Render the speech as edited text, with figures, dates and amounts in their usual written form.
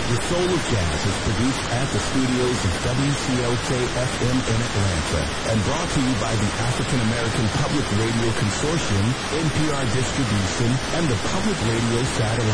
The Soul of Jazz is produced at the studios of WCLK-FM in Atlanta and brought to you by the African American Public Radio Consortium, NPR Distribution, and the Public Radio Satellite